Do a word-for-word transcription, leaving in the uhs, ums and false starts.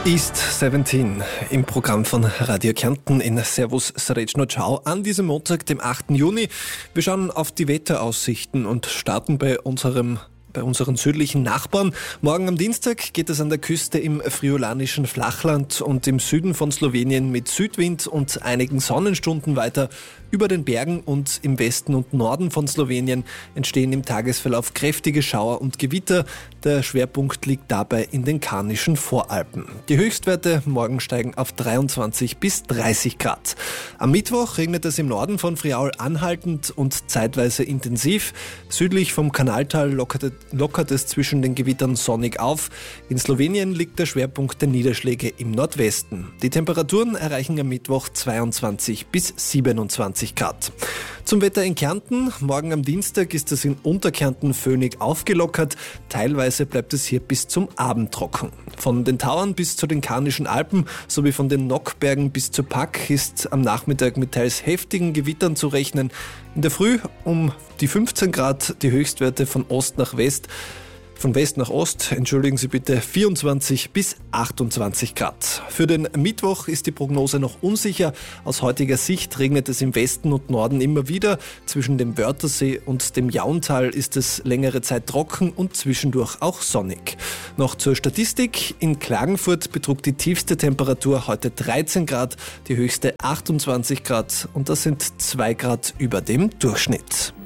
East siebzehn im Programm von Radio Kärnten in Servus Srečno Ciao an diesem Montag, dem achten Juni. Wir schauen auf die Wetteraussichten und starten bei unserem bei unseren südlichen Nachbarn. Morgen am Dienstag geht es an der Küste im friolanischen Flachland und im Süden von Slowenien mit Südwind und einigen Sonnenstunden weiter. Über den Bergen und im Westen und Norden von Slowenien entstehen im Tagesverlauf kräftige Schauer und Gewitter. Der Schwerpunkt liegt dabei in den Karnischen Voralpen. Die Höchstwerte morgen steigen auf dreiundzwanzig bis dreißig Grad. Am Mittwoch regnet es im Norden von Friaul anhaltend und zeitweise intensiv. Südlich vom Kanaltal lockert, lockert es zwischen den Gewittern sonnig auf. In Slowenien liegt der Schwerpunkt der Niederschläge im Nordwesten. Die Temperaturen erreichen am Mittwoch zweiundzwanzig bis siebenundzwanzig Grad. Zum Wetter in Kärnten. Morgen am Dienstag ist es in Unterkärnten föhnig aufgelockert. Teilweise bleibt es hier bis zum Abend trocken. Von den Tauern bis zu den Karnischen Alpen sowie von den Nockbergen bis zur Pack ist am Nachmittag mit teils heftigen Gewittern zu rechnen. In der Früh um die fünfzehn Grad, die Höchstwerte von Ost nach West. Von West nach Ost, entschuldigen Sie bitte, vierundzwanzig bis achtundzwanzig Grad. Für den Mittwoch ist die Prognose noch unsicher. Aus heutiger Sicht regnet es im Westen und Norden immer wieder. Zwischen dem Wörthersee und dem Jauntal ist es längere Zeit trocken und zwischendurch auch sonnig. Noch zur Statistik. In Klagenfurt betrug die tiefste Temperatur heute dreizehn Grad, die höchste achtundzwanzig Grad und das sind zwei Grad über dem Durchschnitt.